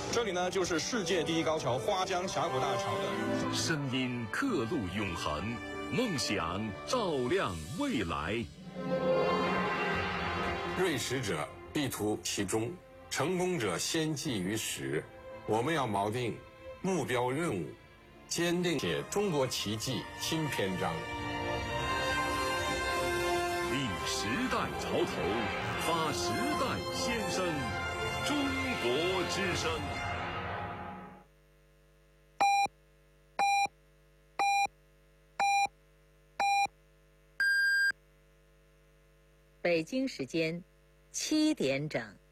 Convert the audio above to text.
这里呢就是世界第一高桥花江峡谷大桥的声音刻录永恒，梦想照亮未来。 锐识者必图其中，成功者先记于始。我们要锚定目标任务，坚定写中国奇迹新篇章。 立时代潮头，发时代先声，中国之声。 北京时间7点整。